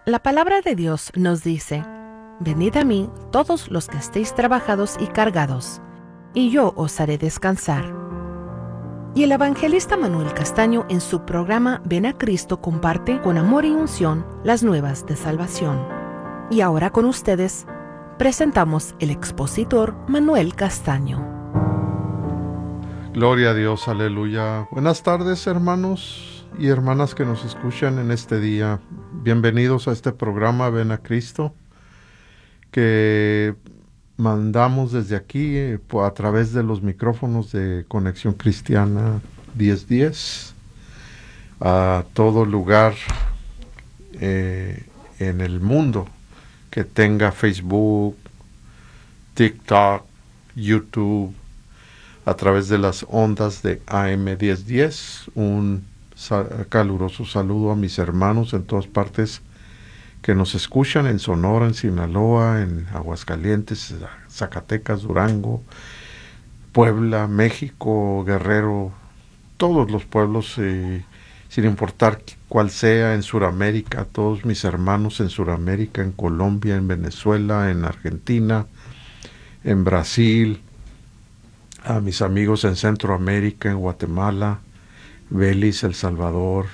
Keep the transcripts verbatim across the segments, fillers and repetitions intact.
La palabra de Dios nos dice: venid a mí todos los que estéis trabajados y cargados, y yo os haré descansar. Y el evangelista Manuel Castaño, en su programa Ven a Cristo, comparte con amor y unción las nuevas de salvación. Y ahora con ustedes presentamos el expositor Manuel Castaño. Gloria a Dios, aleluya. Buenas tardes, hermanos y hermanas que nos escuchan en este día. Bienvenidos a este programa Ven a Cristo, que mandamos desde aquí eh, a través de los micrófonos de Conexión Cristiana diez diez a todo lugar eh, en el mundo que tenga Facebook, TikTok, YouTube, a través de las ondas de A M diez diez. Un sal- caluroso saludo a mis hermanos en todas partes que nos escuchan, en Sonora, en Sinaloa, en Aguascalientes, Zacatecas, Durango, Puebla, México, Guerrero, todos los pueblos, eh, sin importar cuál sea, en Suramérica, todos mis hermanos en Suramérica, en Colombia, en Venezuela, en Argentina, en Brasil, a mis amigos en Centroamérica, en Guatemala, Belice, El Salvador,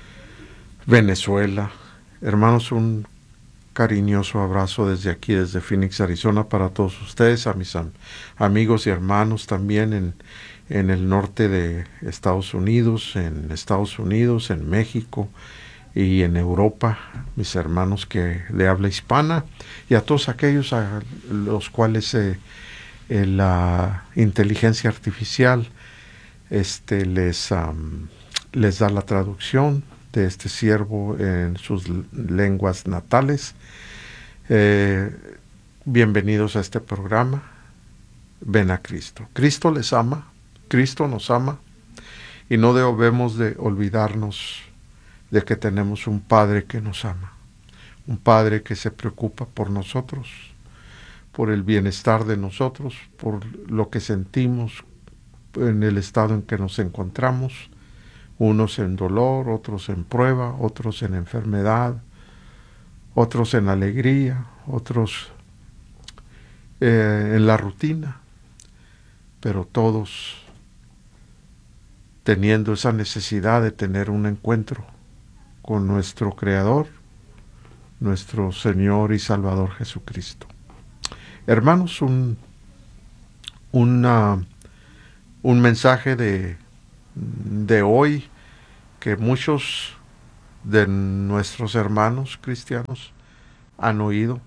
Venezuela. Hermanos, un cariñoso abrazo desde aquí, desde Phoenix, Arizona, para todos ustedes, a mis am- amigos y hermanos también en, en el norte de Estados Unidos, en Estados Unidos, en México y en Europa, mis hermanos que de habla hispana, y a todos aquellos a los cuales eh, eh, la inteligencia artificial este, les, um, les da la traducción de este siervo en sus lenguas natales. Eh, bienvenidos a este programa. Ven a Cristo. Cristo les ama, Cristo nos ama, y no debemos de olvidarnos de que tenemos un Padre que nos ama, un Padre que se preocupa por nosotros, por el bienestar de nosotros, por lo que sentimos en el estado en que nos encontramos, unos en dolor, otros en prueba, otros en enfermedad, otros en alegría, otros eh, en la rutina, pero todos teniendo esa necesidad de tener un encuentro con nuestro Creador, nuestro Señor y Salvador Jesucristo. Hermanos, un, una, un mensaje de, de hoy que muchos de nuestros hermanos cristianos han oído,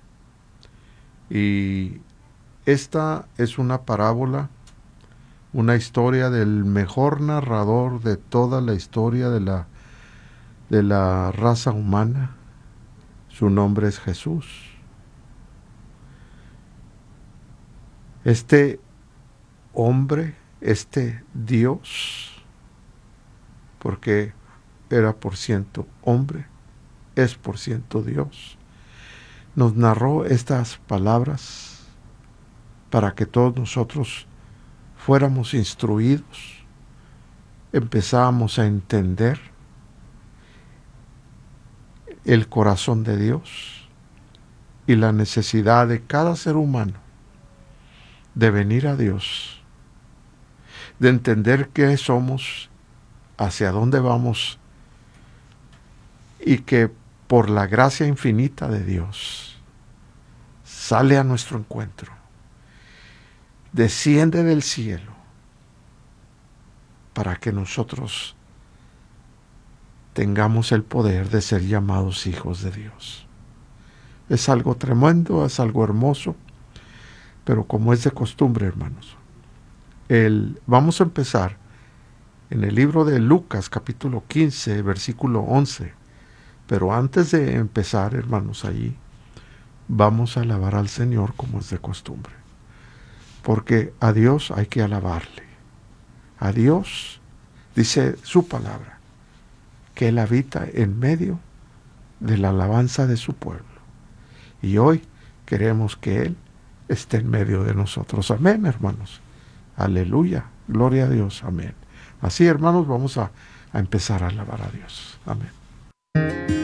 y esta es una parábola, una historia del mejor narrador de toda la historia de la, de la raza humana. Su nombre es Jesús. Este hombre, este Dios, porque era por ciento hombre, es por ciento Dios, nos narró estas palabras para que todos nosotros fuéramos instruidos, empezáramos a entender el corazón de Dios y la necesidad de cada ser humano de venir a Dios, de entender qué somos, hacia dónde vamos, y que por la gracia infinita de Dios sale a nuestro encuentro, desciende del cielo para que nosotros tengamos el poder de ser llamados hijos de Dios. Es algo tremendo, es algo hermoso, pero como es de costumbre, hermanos, el, vamos a empezar en el libro de Lucas, capítulo quince, versículo once. Pero antes de empezar, hermanos, allí vamos a alabar al Señor como es de costumbre, porque a Dios hay que alabarle. A Dios, dice su palabra, que Él habita en medio de la alabanza de su pueblo. Y hoy queremos que Él esté en medio de nosotros. Amén, hermanos. Aleluya. Gloria a Dios. Amén. Así, hermanos, vamos a, a empezar a alabar a Dios. Amén.